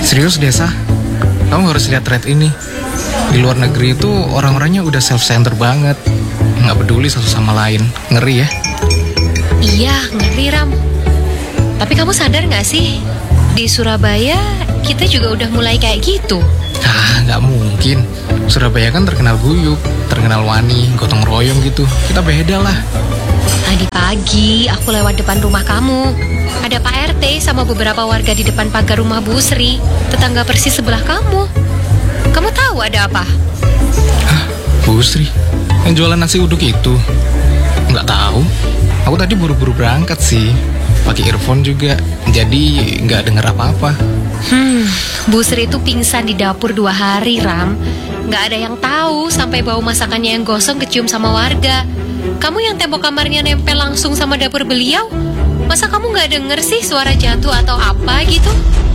Serius Desa, kamu harus lihat thread ini. Di luar negeri itu orang-orangnya udah self-center banget, nggak peduli satu sama lain. Ngeri ya? Iya, ngeri Ram. Tapi kamu sadar gak sih, di Surabaya kita juga udah mulai kayak gitu. Nggak mungkin. Surabaya kan terkenal guyup, terkenal wani, gotong royong gitu. Kita beda lah. Tadi pagi aku lewat depan rumah kamu. Ada Pak RT sama beberapa warga di depan pagar rumah Bu Sri, tetangga persis sebelah kamu. Kamu tahu ada apa? Bu Sri? Yang jualan nasi uduk itu? Nggak tahu. Aku tadi buru-buru berangkat sih. Pakai earphone juga, jadi nggak denger apa-apa. Bu Sri itu pingsan di dapur 2 hari, Ram. Nggak ada yang tahu sampai bau masakannya yang gosong kecium sama warga. Kamu yang tembok kamarnya nempel langsung sama dapur beliau, masa kamu nggak denger sih suara jatuh atau apa gitu?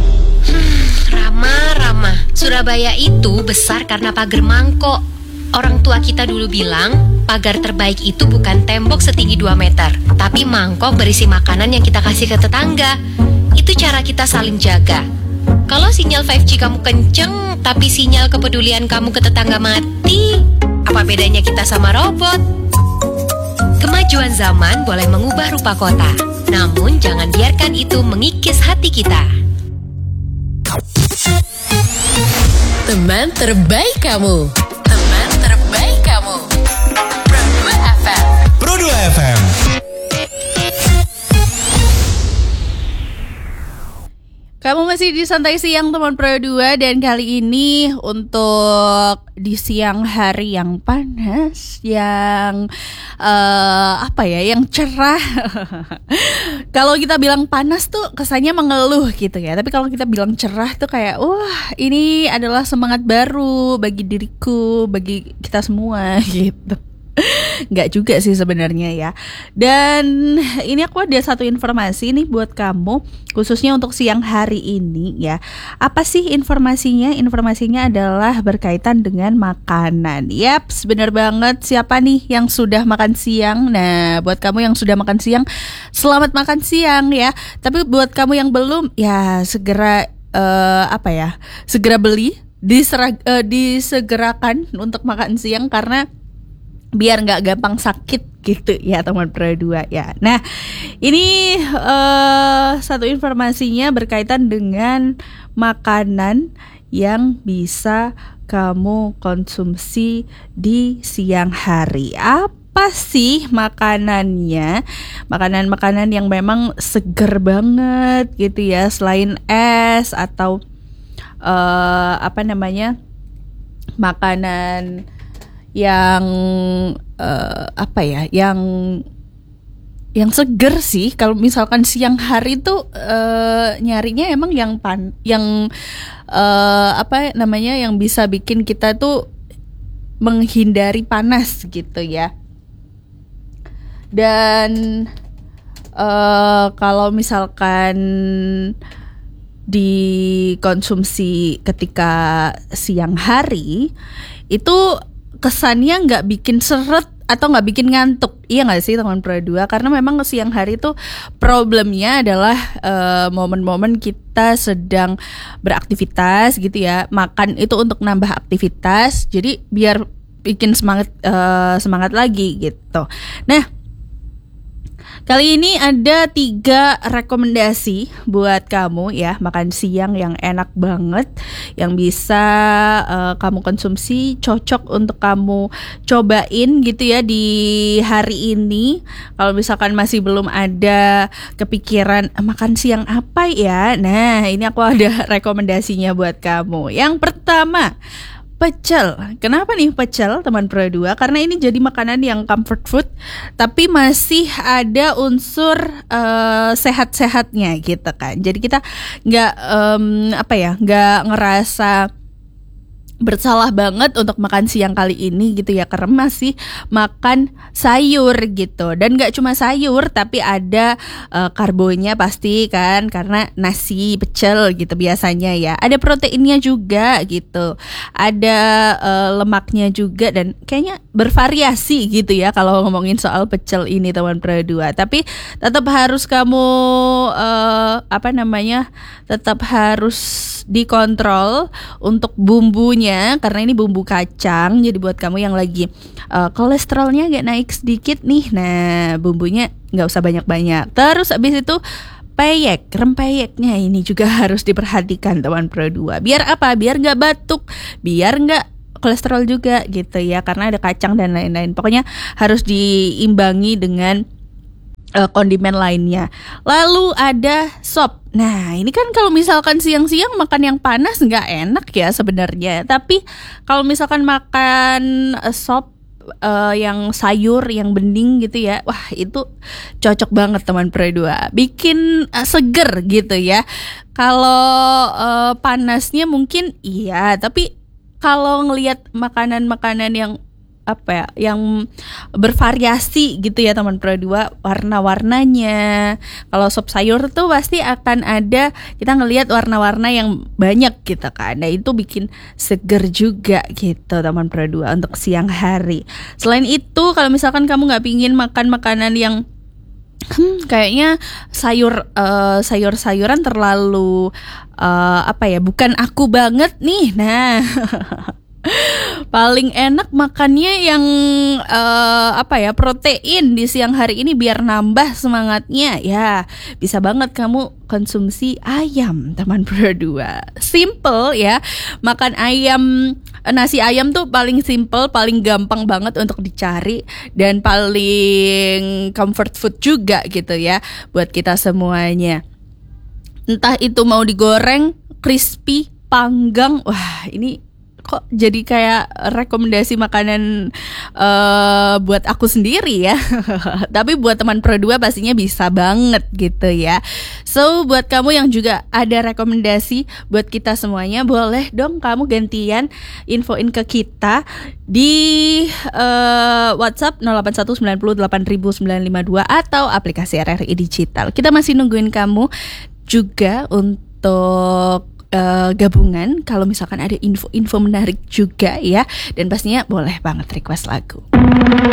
Rama, Surabaya itu besar karena pagar mangkok. Orang tua kita dulu bilang, pagar terbaik itu bukan tembok setinggi 2 meter, tapi mangkok berisi makanan yang kita kasih ke tetangga. Itu cara kita saling jaga. Kalau sinyal 5G kamu kenceng, tapi sinyal kepedulian kamu ke tetangga mati, apa bedanya kita sama robot? Kemajuan zaman boleh mengubah rupa kota, namun jangan biarkan itu mengikis hati kita. Teman terbaik kamu. Teman terbaik kamu. Pro2 FM. Pro2 FM. Kamu masih di Santai Siang teman Pro2, dan kali ini untuk di siang hari yang panas, yang yang cerah. Kalau kita bilang panas tuh kesannya mengeluh gitu ya, tapi kalau kita bilang cerah tuh kayak wah, ini adalah semangat baru bagi diriku, bagi kita semua gitu. Nggak juga sih sebenarnya ya. Dan ini aku ada satu informasi nih buat kamu, khususnya untuk siang hari ini ya. Apa sih informasinya? Informasinya adalah berkaitan dengan makanan. Yaps, bener banget. Siapa nih yang sudah makan siang? Nah, buat kamu yang sudah makan siang, selamat makan siang ya. Tapi buat kamu yang belum, ya segera segera beli, disegerakan untuk makan siang, karena biar nggak gampang sakit gitu ya teman Pro2 ya. Nah, ini satu informasinya berkaitan dengan makanan yang bisa kamu konsumsi di siang hari. Apa sih makanannya? Makanan-makanan yang memang seger banget gitu ya, selain es atau makanan yang yang seger sih. Kalau misalkan siang hari tuh nyarinya emang yang yang bisa bikin kita tuh menghindari panas gitu ya. Dan kalau misalkan dikonsumsi ketika siang hari itu kesannya nggak bikin seret atau nggak bikin ngantuk, iya nggak sih teman Pro2? Karena memang siang hari itu problemnya adalah momen-momen kita sedang beraktivitas gitu ya. Makan itu untuk nambah aktivitas, jadi biar bikin semangat lagi gitu. Nah, kali ini ada 3 rekomendasi buat kamu ya, makan siang yang enak banget, yang bisa kamu konsumsi, cocok untuk kamu cobain gitu ya di hari ini. Kalau misalkan masih belum ada kepikiran makan siang apa ya, nah ini aku ada rekomendasinya buat kamu. Yang pertama, pecel. Kenapa nih pecel teman Pro2? Karena ini jadi makanan yang comfort food, tapi masih ada unsur sehat-sehatnya gitu kan. Jadi kita nggak ngerasa bersalah banget untuk makan siang kali ini gitu ya, karena masih makan sayur gitu. Dan gak cuma sayur tapi ada karbonya pasti kan, karena nasi pecel gitu biasanya ya. Ada proteinnya juga gitu, ada lemaknya juga, dan kayaknya bervariasi gitu ya kalau ngomongin soal pecel ini teman Pro 2. Tapi tetap harus kamu tetap harus dikontrol untuk bumbunya, karena ini bumbu kacang. Jadi buat kamu yang lagi kolesterolnya agak naik sedikit nih, nah bumbunya nggak usah banyak-banyak. Terus abis itu rempeyeknya ini juga harus diperhatikan teman Pro 2. Biar apa? Biar nggak batuk, biar nggak kolesterol juga gitu ya, karena ada kacang dan lain-lain. Pokoknya harus diimbangi dengan kondimen lainnya. Lalu ada sop. Nah ini kan kalau misalkan siang-siang makan yang panas nggak enak ya sebenarnya. Tapi kalau misalkan makan sop yang sayur, yang bening gitu ya, wah itu cocok banget teman Pro 2. Bikin seger gitu ya. Kalau panasnya mungkin iya, tapi kalau ngelihat makanan-makanan yang yang bervariasi gitu ya teman Pro 2, warna-warnanya. Kalau sop sayur tuh pasti akan ada, kita ngelihat warna-warna yang banyak gitu kan. Nah itu bikin seger juga gitu teman Pro 2 untuk siang hari. Selain itu kalau misalkan kamu nggak pingin makan makanan yang kayaknya sayur-sayuran terlalu bukan aku banget nih. Nah paling enak makannya yang protein di siang hari ini biar nambah semangatnya ya. Bisa banget kamu konsumsi ayam teman Pro 2. Simple ya. Makan ayam, nasi ayam tuh paling simple, paling gampang banget untuk dicari, dan paling comfort food juga gitu ya buat kita semuanya. Entah itu mau digoreng, crispy, panggang. Wah ini kok jadi kayak rekomendasi makanan buat aku sendiri ya. Tapi buat teman Pro 2 pastinya bisa banget gitu ya. So buat kamu yang juga ada rekomendasi buat kita semuanya, boleh dong kamu gantian infoin ke kita di WhatsApp 0819080952 atau aplikasi RRI Digital. Kita masih nungguin kamu juga untuk gabungan kalau misalkan ada info-info menarik juga ya, dan pastinya boleh banget request lagu.